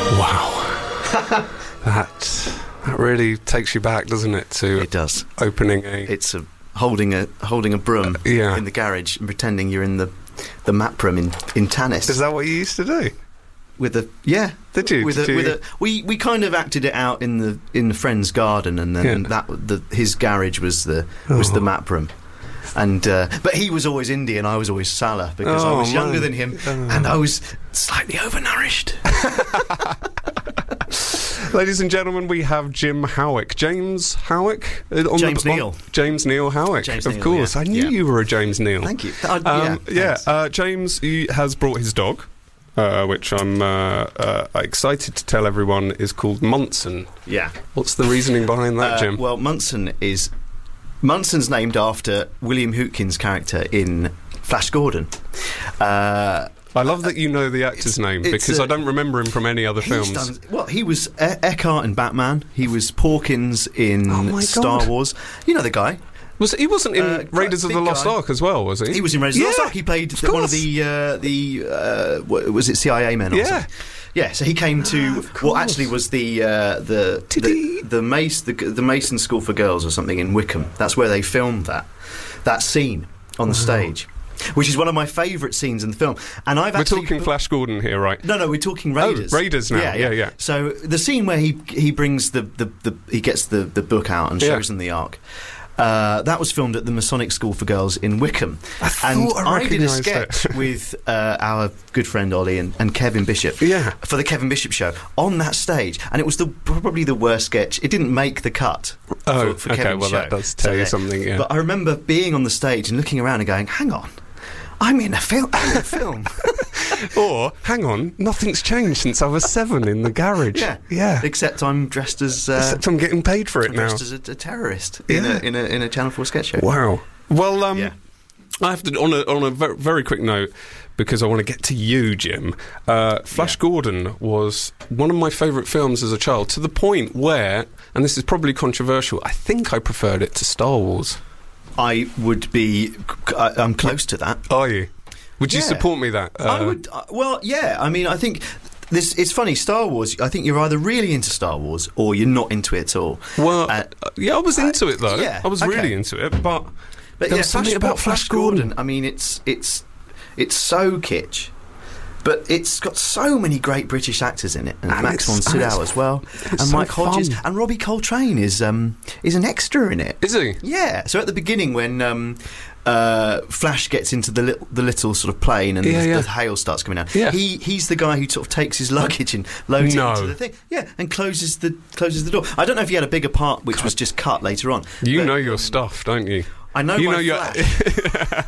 Wow. That really takes you back, doesn't it? To It does. Opening It's holding a broom in the garage and pretending you're in the map room in Tannis. Is that what you used to do? With a Did you? We kind of acted it out in the friend's garden, and then his garage was the map room. And but he was always Indy and I was always Salah, because I was younger than him and I was slightly overnourished. Ladies and gentlemen, we have Jim Howick. James Howick? Neal. James Neal Howick. Of course. I knew you were a James Neal. Thank you. James has brought his dog, which I'm excited to tell everyone is called Munson. Yeah. What's the reasoning behind that, Jim? Well, Munson's named after William Hootkins' character in Flash Gordon. I love that you know the actor's name, because I don't remember him from any other films. He was Eckhart in Batman. He was Porkins in Star Wars. You know the guy. He wasn't in Raiders of the Lost Ark as well, was he? He was in Raiders of the Lost Ark. He played one of the was it CIA men or something? Yeah, so he came to what actually was the Mason School for Girls or something in Wickham. That's where they filmed that scene on the stage, which is one of my favourite scenes in the film. And we're talking Flash Gordon here, right? No, we're talking Raiders. Oh, Raiders now. Yeah. So the scene where he brings he gets the book out and shows them the Ark. That was filmed at the Masonic School for Girls in Wickham. I did a sketch with our good friend Ollie and Kevin Bishop for the Kevin Bishop Show on that stage, and it was probably the worst sketch. It didn't make the cut for Kevin's show. That does tell you something, yeah. But I remember being on the stage and looking around and going, hang on, I'm in a film. Or, hang on, nothing's changed since I was 7 in the garage. Yeah. Except I'm dressed as... except I'm getting paid for it now. Dressed as a terrorist in a Channel 4 sketch show. Wow. Well, I have to, on a very, very quick note, because I want to get to you, Jim. Flash Gordon was one of my favourite films as a child, to the point where, and this is probably controversial, I think I preferred it to Star Wars. I would be... I'm close to that. Are you? Would you support me that? I would. Well, yeah. I mean, I think it's funny. Star Wars. I think you're either really into Star Wars or you're not into it at all. Well, I was into it though. Yeah, I was really into it, but there was something about Flash Gordon. I mean, it's so kitsch, but it's got so many great British actors in it, and Max von Sydow as well, and Mike Hodges, and Robbie Coltrane is an extra in it. Is he? Yeah. So at the beginning, when Flash gets into the little sort of plane and the hail starts coming down, he's the guy who sort of takes his luggage and loads it into the thing, and closes the door. I don't know if he had a bigger part which was just cut later on. You know your stuff, don't you? I know my Flash.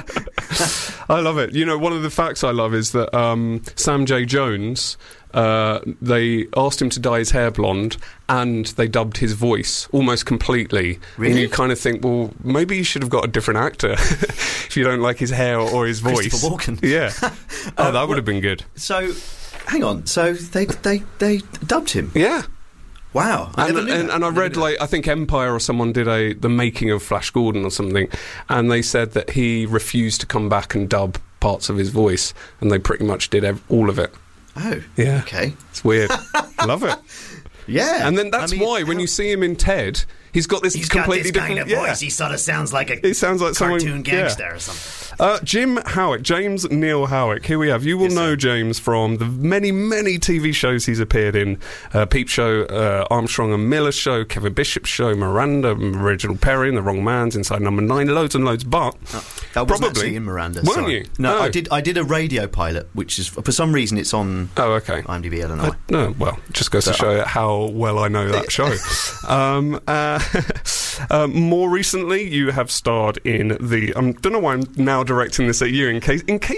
I love it. You know, one of the facts I love is that Sam J. Jones, they asked him to dye his hair blonde, and they dubbed his voice almost completely. Really? And you kind of think, well, maybe you should have got a different actor if you don't like his hair or his voice. Christopher Walken. Yeah. That would have been good. So, hang on. So they dubbed him. Yeah. Wow. And I read, I think Empire or someone did the making of Flash Gordon or something, and they said that he refused to come back and dub parts of his voice, and they pretty much did all of it. Oh. Yeah. Okay. It's weird. Love it. Yeah. And then that's why when you see him in Ted, he's got this completely different kind of voice. He sort of sounds like a cartoon gangster or something. Jim Howick, James Neal Howick. Here we have. You will know James from the many, many TV shows he's appeared in. Peep Show, Armstrong and Miller Show, Kevin Bishop Show, Miranda, Reginald Perry, and The Wrong Man's, Inside Number 9, loads and loads. But that wasn't actually in Miranda. Weren't you? No, I did a radio pilot, which is for some reason it's on. Oh, okay. IMDb. I don't know. No, well, just goes to show how well I know that show. More recently, you have starred in the. I don't know why I'm now directing this at you in case